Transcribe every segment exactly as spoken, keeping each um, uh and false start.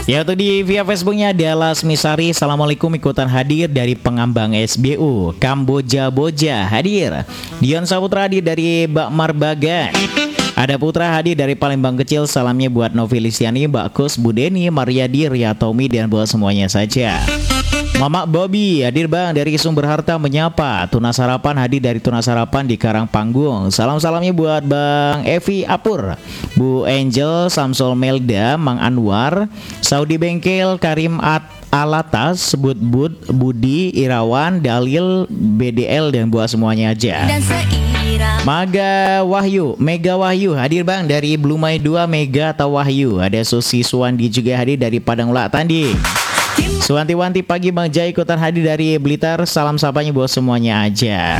Ya, itu di via Facebooknya adalah Smisari. Assalamualaikum, ikutan hadir dari Pengambang S B U Kamboja Boja hadir. Dion Saputra hadir dari Mbak Marbagan. Ada Putra hadir dari Palembang Kecil. Salamnya buat Novi Listiani, Mbak Kus, Bu Deni, Mariadi, Ria Tommy, dan buat semuanya saja. Mama Bobby hadir bang dari Sumber Harta menyapa. Tunas Harapan hadir dari Tunas Harapan di Karangpanggung. Salam-salamnya buat Bang Evi Apur, Bu Angel, Samsul Melda, Mang Anwar, Saudi Bengkel, Karim At Alatas, Bud Bud, Budi, Irawan, Dalil, B D L, dan buat semuanya aja. Maga Wahyu, Mega Wahyu hadir bang dari Blumai dua, Mega atau Wahyu. Ada Susi Suwandi juga hadir dari Padang Ulak Tanding. Suwanti-wanti pagi Bang Jai ikutan hadir dari Blitar. Salam sapanya buat semuanya aja.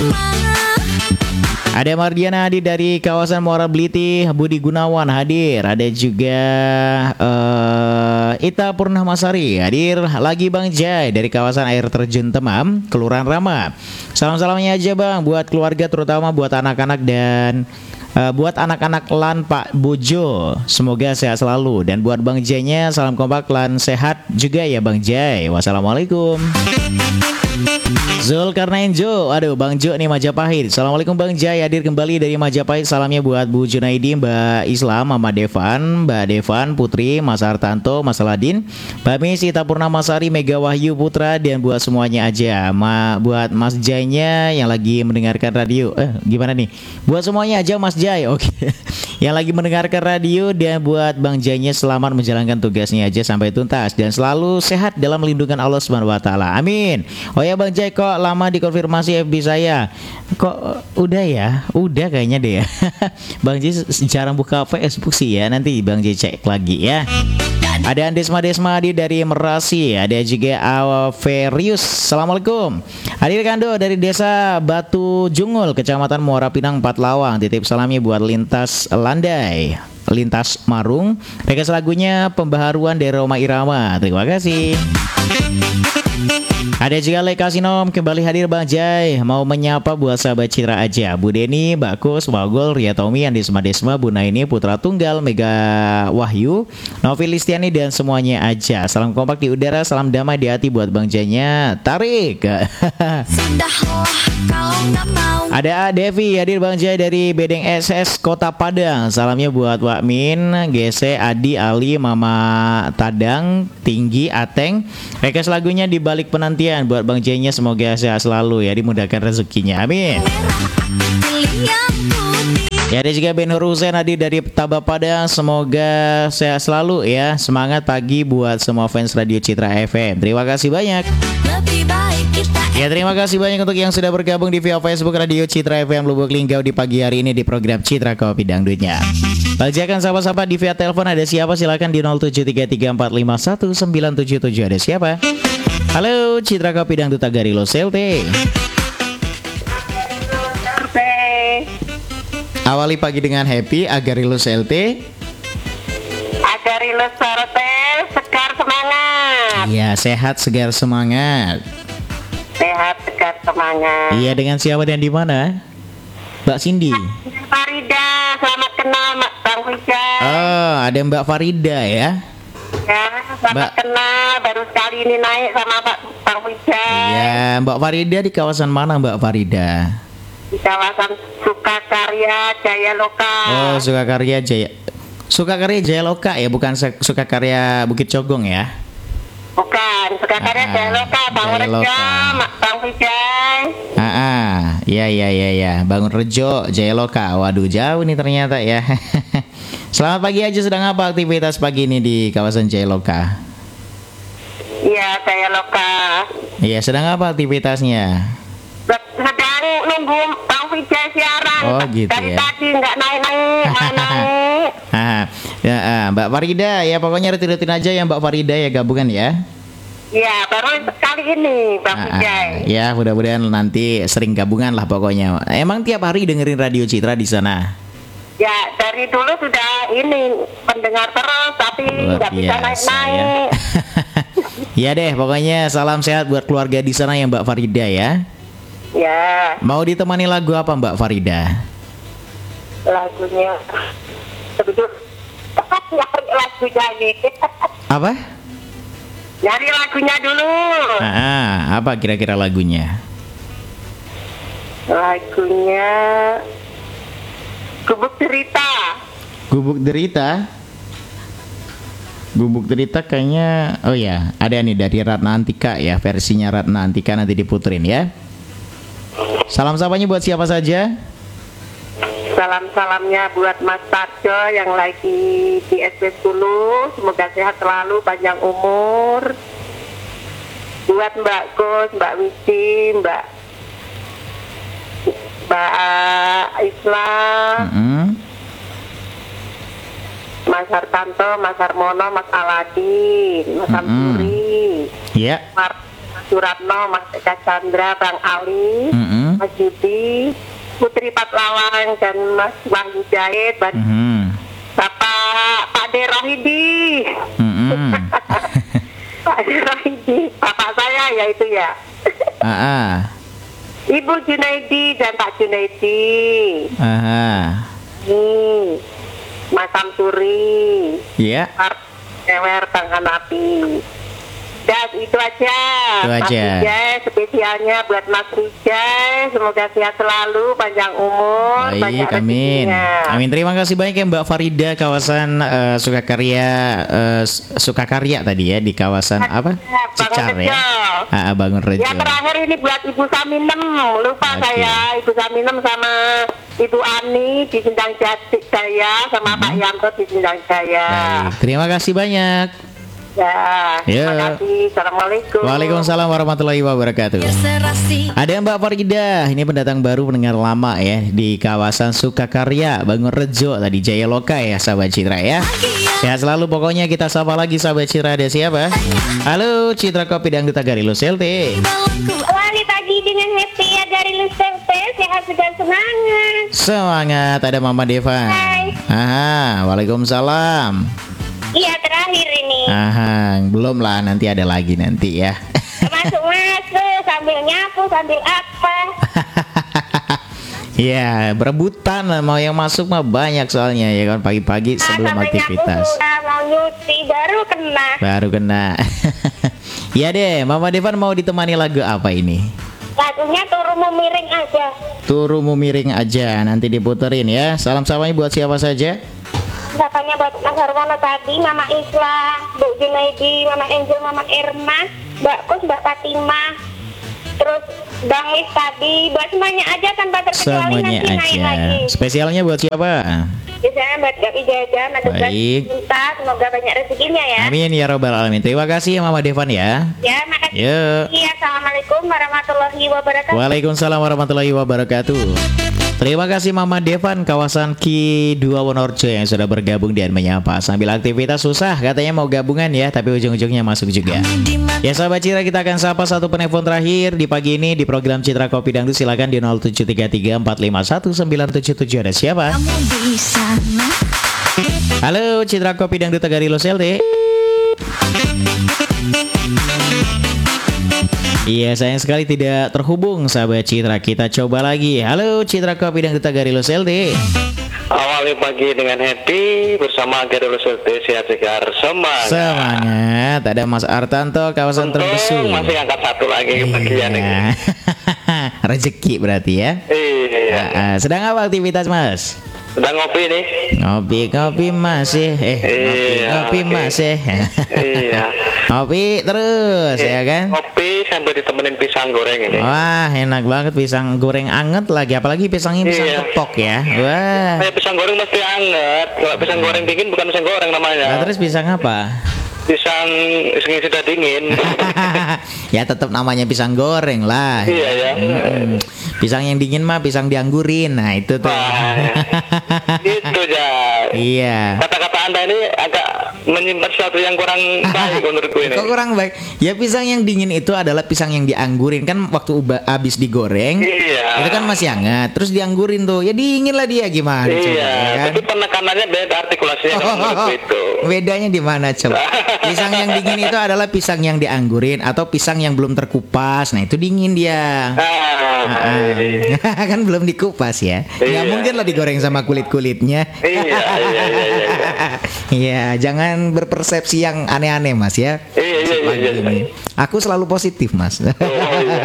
Ada Mardiana hadir dari kawasan Muara Beliti. Budi Gunawan hadir. Ada juga uh, Ita Purnamasari hadir lagi Bang Jai dari kawasan Air Terjun Temam, Kelurahan Rama. Salam-salamnya aja Bang buat keluarga, terutama buat anak-anak dan Uh, buat anak-anak Lan Pak Bojo, semoga sehat selalu. Dan buat Bang Jai-nya, salam kompak Lan sehat juga ya Bang Jai. Wassalamualaikum. Zulkarnain Jo, aduh Bang Jo nih Majapahit. Assalamualaikum Bang Jai, hadir kembali dari Majapahit. Salamnya buat Bu Junaidi, Mbak Islam, Mama Devan, Mbak Devan, Putri, Mas Hartanto, Mas Aladin, Mbak Misi, Ita Purnamasari, Mega Wahyu Putra, dan buat semuanya aja. Ma, buat Mas Jai-nya yang lagi mendengarkan radio. Eh gimana nih? Buat semuanya aja Mas Jai, oke. Yang lagi mendengarkan radio, dan buat Bang Jai-nya selamat menjalankan tugasnya aja sampai tuntas dan selalu sehat dalam lindungan Allah Subhanahu wa taala. Amin. Oh ya Bang Jai, kok lama dikonfirmasi F B saya? Kok udah ya? Udah kayaknya deh ya. Bang Jai jarang buka Facebook sih ya. Nanti Bang Jai cek lagi ya. Ada Andesma Desma hadir dari Merasi. Ada juga Averius. Assalamualaikum. Hadir Kando dari Desa Batu Jungul, Kecamatan Muara Pinang, Empat Lawang. Titip salamnya buat Lintas Landai, Lintas Marung. Rekas lagunya Pembaharuan dari Roma Irama. Terima kasih. Ada juga Leka Sinom kembali hadir Bang Jai. Mau menyapa buat sahabat Citra aja. Bu Deni, Mbak Kus, Wagol, Ria Tommy, Andesma Desma, Bu Naini, Putra Tunggal, Mega Wahyu, Novi Listiani, dan semuanya aja. Salam kompak di udara, salam damai di hati buat Bang Jai-nya. Tarik. Ada Devi hadir Bang Jai dari Bedeng S S Kota Padang. Salamnya buat Wak Min, G C, Adi, Ali, Mama Tadang, Tinggi, Ateng. Rekas lagunya Di Balik Penantian buat Bang Jai-nya, semoga sehat selalu ya, dimudahkan rezekinya. Amin. Ya, ada juga Ben Hurusen hadir dari Tabak Padang. Semoga sehat selalu ya. Semangat pagi buat semua fans Radio Citra F M. Terima kasih banyak. Ya, terima kasih banyak untuk yang sudah bergabung di via Facebook Radio Citra F M Lubuk Linggau di pagi hari ini di program Citra Kopi Dangdutnya. Bacakan sapa-sapa di via telepon. Ada siapa? Silakan di nol tujuh tiga tiga empat lima satu sembilan tujuh tujuh. Ada siapa? Halo, Citra Kopi Dangdut Agarilo Selte. Awali pagi dengan happy. Agarilo Selte. Agarilo Selte, segar semangat. Iya, sehat segar semangat. Sehat segar semangat. Iya, dengan siapa dan di mana? Mbak Cindy. Farida, selamat kenal Bang Wijay. Oh, ada Mbak Farida ya. Ya, selamat Mbak kenal, baru sekali ini naik sama Pak Bang Wijay. Iya, Mbak Farida di kawasan mana Mbak Farida? Di kawasan Sukakarya Jayaloka. Oh, Sukakarya Jaya. Sukakarya Jayaloka ya, bukan Sukakarya Bukit Cogong ya? Bukan, Sukakarya ah, Jayaloka, Bangun Rejo, Bang Wijay. Ah, ah, ya ya ya ya, Bangun Rejo, Jayaloka. Waduh, jauh nih ternyata ya. Selamat pagi aja, sedang apa aktivitas pagi ini di kawasan Jayaloka? Iya, Jayaloka. Iya, sedang apa aktivitasnya? Sedang nunggu Bang Wijay siaran. Oh gitu. Dari ya. tadi nggak naik-naik, mana naik. Ya, ah, Mbak Farida ya, pokoknya rutin-rutin aja ya Mbak Farida ya, gabungan ya. Iya, baru sekali ini Bang ah, Wijay. Ah, ya, mudah-mudahan nanti sering gabungan lah pokoknya. Emang tiap hari dengerin Radio Citra di sana? Ya, dari dulu sudah ini pendengar terus, tapi nggak bisa naik-naik. Ya. Ya deh, pokoknya salam sehat buat keluarga di sana ya Mbak Farida ya. Ya. Mau ditemani lagu apa Mbak Farida? Lagunya sebetulnya lagunya nih. Apa? Nyari lagunya dulu. Ah, apa kira-kira lagunya? Lagunya Gubuk Cerita. Gubuk Derita. Gubuk Derita kayaknya, oh ya, ada nih dari Ratna Antika ya, versinya Ratna Antika, nanti diputerin ya. Salam sapanya buat siapa saja? Salam-salamnya buat Mas Tarjo yang lagi di S D sepuluh. Semoga sehat selalu, panjang umur. Buat Mbak Gus, Mbak Wiji, Mbak Mbak Islam, Mm-hmm. Mas Hartanto, Mas Harmono, Mas Aladin, Mas Mm-mm. Amsuri, Ya. Mas Suratno, Mas Eka Chandra, Bang Ali, Mm-mm. Mas Yudi, Putri Patlalang, dan Mas Wahyu Jahit, dan Mm-hmm. Bapak Pak De Rohidi. Mm-mm. Pak De Rohidi, bapak saya ya itu ya. Ah, ah. Ibu Junaidi dan Pak Junaidi. Aha. Hmm. Mas Samsuri, Ya. Pak Ewer, Bang Hanapi. Dan itu aja. Itu Mas aja. Rijai, spesialnya buat Mas Rijai. Semoga sehat selalu, panjang umur, banyak Baik, amin. rezekinya. Amin. Terima kasih banyak ya Mbak Farida, kawasan eh, Sukakarya, eh, Sukakarya tadi ya, di kawasan apa? Bangun Cicar ya. Rejo. Ah, ah, Bangun Rejo. Yang terakhir ini buat Ibu Saminem, lupa Oke. saya, Ibu Saminem sama Ibu Ani di Sindang Jaya, sama Pak Yanto di Sindang Jaya. Baik, terima kasih banyak. Ya, Ya. terima kasih. Assalamualaikum. Waalaikumsalam warahmatullahi wabarakatuh. Ada Mbak Farida, ini pendatang baru, pendengar lama ya, di kawasan Sukakarya, Bangun Rejo tadi, Jaya Loka ya, sahabat Citra ya. Sehat selalu pokoknya. Kita sapa lagi sahabat Citra, ada siapa? Halo, Citra Kopi Dangdut Agarilus L T. Wali pagi dengan happy ya dari Luserte, sehat dan semangat. Semangat, ada Mama Devan. Hai. Aha, waalaikumsalam. Iya terakhir ini. Aha, belum lah, nanti ada lagi nanti ya. Masuk-masuk sambil nyapu sambil apa. Ya, berebutan lah, mau yang masuk mah banyak soalnya ya kan, pagi-pagi sebelum Sampai aktivitas. nyapu sudah mau nyuci baru kena. Baru kena. Ya deh, Mama Devan mau ditemani lagu apa ini? Lagunya turumu miring aja. Turumu miring aja, nanti diputerin ya. Salam samanya buat siapa saja? Sapanya buat Mas Harwono tadi, Mama Isla, Bu Junaidi, Mama Angel, Mama Irma, Mbak Kus, Mbak Fatimah, terus Bang Lis tadi, buat semuanya aja tanpa terkecuali, Semuanya nanti naik lagi. aja. Spesialnya buat siapa? Biasanya buat Gapi Jajan, ada Baik. cinta, semoga banyak rezekinya ya. Amin ya robbal alamin. Terima kasih ya Mama Devan ya. Ya, makasih. Yuk. Iya, Assalamualaikum warahmatullahi wabarakatuh. Waalaikumsalam warahmatullahi wabarakatuh. Terima kasih Mama Devan, kawasan Ki dua Wonorejo yang sudah bergabung dan menyapa. Sambil aktivitas susah, katanya mau gabungan ya, tapi ujung-ujungnya masuk juga. Ya sahabat Citra, kita akan sapa satu penelpon terakhir di pagi ini di program Citra Kopi Dangdut. Silakan di nol tujuh tiga tiga empat lima satu sembilan tujuh tujuh. Ada siapa? Halo, Citra Kopi Dangdut Agarilus L T. Iya, sayang sekali tidak terhubung sahabat Citra. Kita coba lagi. Halo, Citra Kopi Dangdut Agarilus L T. Awali pagi dengan happy bersama Agarilus L T, sehat segar semangat. Semangat. Ada Mas Artanto, kawasan Untung Terbesu. masih angkat satu lagi bagian ini. Iya. Rezeki berarti ya. Iya. Ah, ah. Sedang apa aktivitas Mas? Sedang ngopi nih. Ngopi-ngopi masih eh Iya, ngopi-ngopi oke. masih. Iya. Ngopi terus ya kan? Ngopi sambil ditemenin pisang goreng ini. Wah, enak banget pisang goreng anget lagi, apalagi pisangnya pisang Iya. kepok ya. Wah. Kayak pisang goreng mesti anget. Kalau pisang goreng dingin bukan pisang goreng Nah, namanya. terus pisang apa? Pisang yang sudah dingin. Ya tetap namanya pisang goreng lah. Iya ya. Mm-mm. Pisang yang dingin mah pisang dianggurin. Nah, itu tuh. Wah, itu ya. Iya. Kata-kata Anda ini agak menyimpan sesuatu yang kurang baik menurutku ini. Kok kurang baik? Ya pisang yang dingin itu adalah pisang yang dianggurin kan waktu uba, abis digoreng. Iya. Itu kan masih hangat, terus dianggurin tuh. Ya dingin lah dia gimana coba, Iya, ya kan? tapi penekanannya beda artikulasinya kalau menurutku itu. Bedanya di mana coba? Pisang yang dingin itu adalah pisang yang dianggurin atau pisang yang belum terkupas. Nah, itu dingin dia. Ah, Ah, iya. kan belum dikupas ya. Nggak Iya. mungkin lah digoreng sama kulit-kulitnya. Iya, iya, iya, iya. Iya, jangan berpersepsi yang aneh-aneh Mas ya. Iya, iya, iya, iya. Ini. Aku selalu positif Mas. Oh, iya.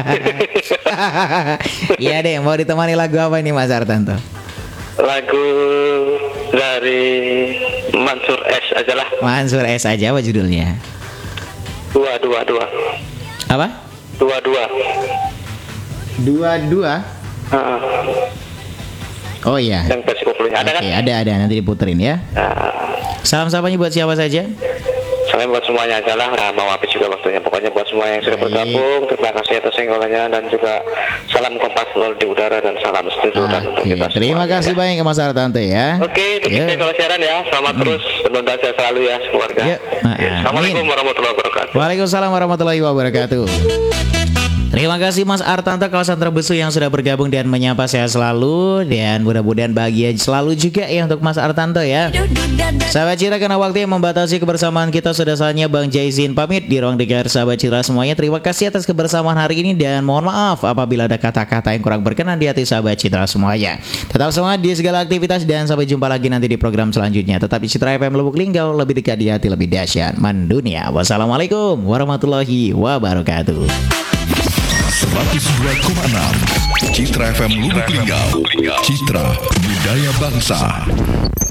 Iya deh, mau ditemani lagu apa ini Mas Artanto? Lagu dari Mansur S aja lah. Mansur S aja, apa judulnya? Dua, dua, dua. Apa? Dua, dua. Dua-dua. Uh, Oh iya. yang versi populernya ada Oke, kan? ada ada nanti diputerin ya. Uh, Salam sapanya buat siapa saja? Salam buat semuanya aja lah. Nah, mau habis juga waktunya. Pokoknya buat semua yang sudah Baik. bergabung, terima kasih atas senggolannya dan juga salam kompas lol di udara dan salam setuju dan untuk Oke, kita terima semuanya, kasih ya. banyak ke Mas Artanto ya. Oke, Ya. kita kalau siaran ya. Selamat terus menonton saya selalu ya keluarga. Ya. Ah, Ya, Assalamualaikum amin. warahmatullahi wabarakatuh. Waalaikumsalam warahmatullahi wabarakatuh. Terima kasih Mas Artanto kawasan Terbesu yang sudah bergabung dan menyapa saya selalu. Dan mudah-mudahan bahagia selalu juga ya untuk Mas Artanto ya. Sahabat Citra, karena waktu yang membatasi kebersamaan kita, sudah saatnya Bang Jaizin pamit di ruang dengar sahabat Citra semuanya. Terima kasih atas kebersamaan hari ini dan mohon maaf apabila ada kata-kata yang kurang berkenan di hati sahabat Citra semuanya. Tetap semangat di segala aktivitas dan sampai jumpa lagi nanti di program selanjutnya. Tetap di Citra F M Lubuk Linggau, lebih dekat di hati, lebih dahsyat mendunia. Wassalamualaikum warahmatullahi wabarakatuh. seratus dua koma enam Citra F M Lubuk Linggau, Citra Budaya Bangsa.